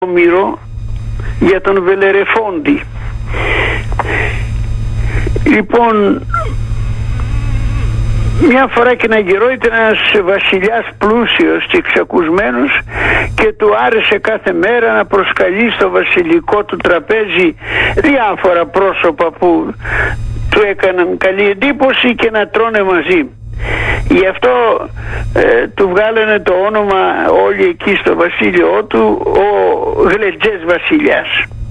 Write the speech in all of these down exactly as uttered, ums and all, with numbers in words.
Όμηρο για τον Βελερεφόντη. Λοιπόν, μια φορά και έναν καιρό ήταν ένας βασιλιάς πλούσιος και εξακουσμένος και του άρεσε κάθε μέρα να προσκαλεί στο βασιλικό του τραπέζι διάφορα πρόσωπα που του έκαναν καλή εντύπωση και να τρώνε μαζί. Γι' αυτό ε, του βγάλανε το όνομα όλοι εκεί στο βασίλειό του ο Γλεντζές βασιλιάς.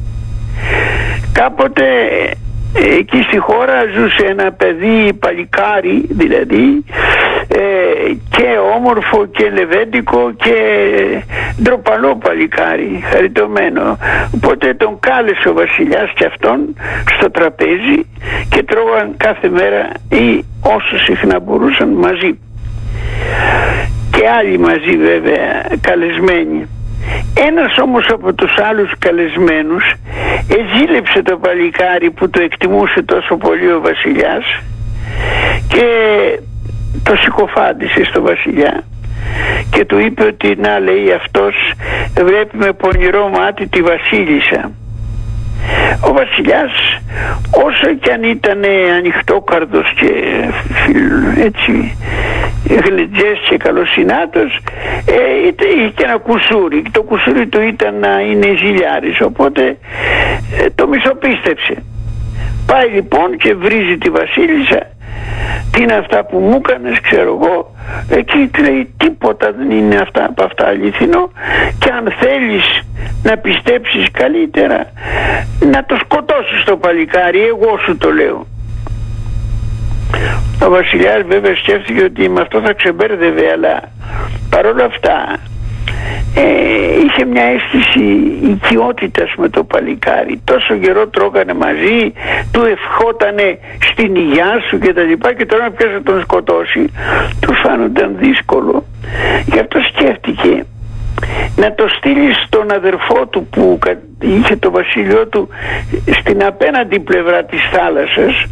Κάποτε εκεί στη χώρα ζούσε ένα παιδί παλικάρι, δηλαδή ε, και όμορφο και λεβέντικο και ντροπαλό παλικάρι, χαριτωμένο. Οπότε τον κάλεσε ο βασιλιάς και αυτόν στο τραπέζι και τρώγαν κάθε μέρα ή όσο συχνά μπορούσαν μαζί, και άλλοι μαζί βέβαια καλεσμένοι. Ένας όμως από τους άλλους καλεσμένους εζήλεψε το παλικάρι που το εκτιμούσε τόσο πολύ ο βασιλιάς και το συκοφάντησε στο βασιλιά και του είπε ότι να, λέει, αυτός βλέπει με πονηρό μάτι τη βασίλισσα. Ο βασιλιάς, όσο κι αν ήταν ανοιχτόκαρδος και έτσι γλεντζές και καλοσυνάτος, ε, είχε και ένα κουσούρι. Το κουσούρι του ήταν να είναι ζηλιάρης, οπότε ε, το μισοπίστεψε. Πάει λοιπόν και βρίζει τη βασίλισσα. Τι είναι αυτά που μου έκανες, ξέρω εγώ? Εκεί λέει, τίποτα δεν είναι αυτά από αυτά αληθινό, και αν θέλεις να πιστέψεις καλύτερα να το σκοτώσεις το παλικάρι, εγώ σου το λέω. Ο βασιλιάς βέβαια σκέφτηκε ότι με αυτό θα ξεμπέρδευε, αλλά παρόλα αυτά ε, είχε μια αίσθηση οικειότητας με το παλικάρι. Τόσο καιρό τρώγανε μαζί, του ευχότανε στην υγειά σου και τα λοιπά, και τώρα πια θα τον σκοτώσει του φάνονταν δύσκολο. Γι' αυτό σκέφτηκε να το στείλει στον αδερφό του που είχε το βασίλειό του στην απέναντι πλευρά της θάλασσας,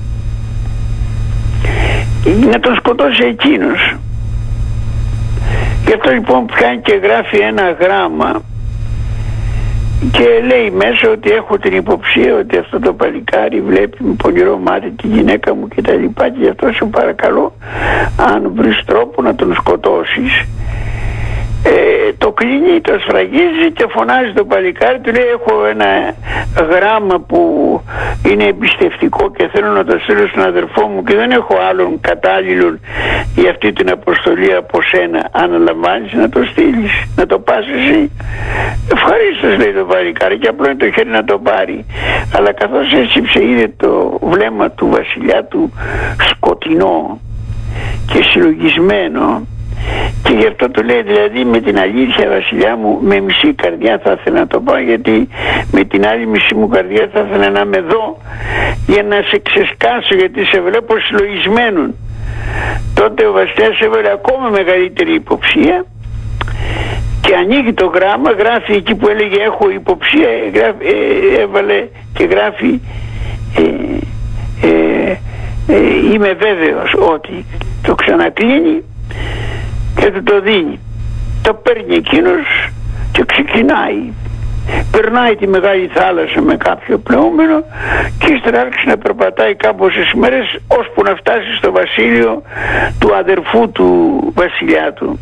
να τον σκοτώσει εκείνος. Γι' αυτό λοιπόν πιάνει και γράφει ένα γράμμα και λέει μέσα ότι έχω την υποψία ότι αυτό το παλικάρι βλέπει με πονηρό μάτι τη γυναίκα μου και τα λοιπά, και γι' αυτό σου παρακαλώ, αν βρεις τρόπο να τον σκοτώσεις. Ε, το κλείνει, το σφραγίζει και φωνάζει το παλικάρι, του λέει, έχω ένα γράμμα που είναι εμπιστευτικό και θέλω να το στείλω στον αδερφό μου και δεν έχω άλλον κατάλληλον για αυτή την αποστολή από σένα. Αναλαμβάνεις να το στείλεις, να το πας εσύ? Ευχαρίστως, λέει το παλικάρι, και απλό είναι το χέρι να το πάρει. Αλλά καθώς έσκυψε, είδε το βλέμμα του βασιλιά του σκοτεινό και συλλογισμένο, και γι' αυτό του λέει, δηλαδή, με την αλήθεια βασιλιά μου, με μισή καρδιά θα ήθελα να το πω, γιατί με την άλλη μισή μου καρδιά θα ήθελα να είμαι εδώ για να σε ξεσκάσω, γιατί σε βλέπω συλλογισμένον. Τότε ο βασιλιάς έβαλε ακόμα μεγαλύτερη υποψία και ανοίγει το γράμμα, γράφει εκεί που έλεγε έχω υποψία, γράφει, ε, έβαλε και γράφει ε, ε, ε, είμαι βέβαιος ότι, το ξανακλίνει και του το δίνει. Το παίρνει εκείνος και ξεκινάει. Περνάει τη μεγάλη θάλασσα με κάποιο πλεούμενο και ύστερα άρχισε να περπατάει κάμποσες μέρες ώσπου να φτάσει στο βασίλειο του αδερφού του βασιλιά του.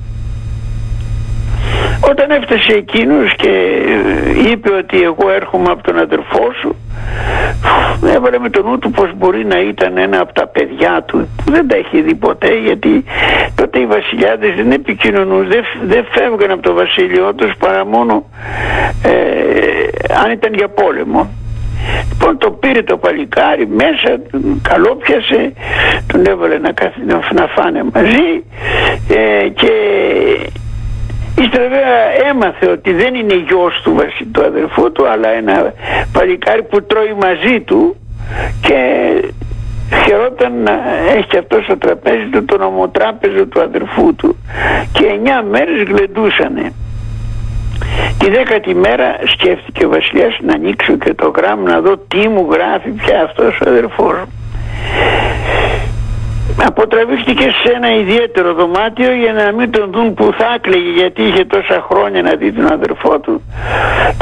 Όταν έφτασε εκείνος και είπε ότι εγώ έρχομαι από τον αδερφό σου, έβαλε με το νου του πως μπορεί να ήταν ένα από τα παιδιά του που δεν τα έχει δει ποτέ, γιατί τότε οι βασιλιάδες δεν επικοινωνούν, δεν, δεν φεύγαν από το βασίλειό τους παρά μόνο ε, αν ήταν για πόλεμο. Λοιπόν, το πήρε το παλικάρι μέσα, καλόπιασε, τον έβαλε να, να φάνε μαζί ε, και ύστερα βέβαια έμαθε ότι δεν είναι γιος του, του αδερφού του, αλλά ένα παλικάρι που τρώει μαζί του, και χαιρόταν να έχει αυτό στο τραπέζι του τον ομοτράπεζο του αδερφού του, και εννιά μέρες γλεντούσανε. Τη δέκατη μέρα σκέφτηκε ο βασιλιάς να ανοίξω και το γράμμα να δω τι μου γράφει πια αυτός ο αδερφός. αποτραβήχτηκε σε ένα ιδιαίτερο δωμάτιο για να μην τον δουν που θα έκλαιγε, γιατί είχε τόσα χρόνια να δει τον αδερφό του.